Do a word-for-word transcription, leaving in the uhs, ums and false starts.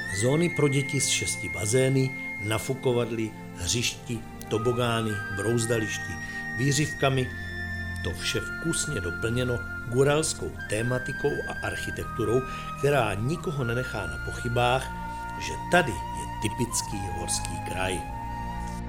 Zóny pro děti s šesti bazény, nafukovadly, hřišti, tobogány, brouzdališti, výřivkami, to vše vkusně doplněno guralskou tématikou a architekturou, která nikoho nenechá na pochybách, že tady je typický horský kraj.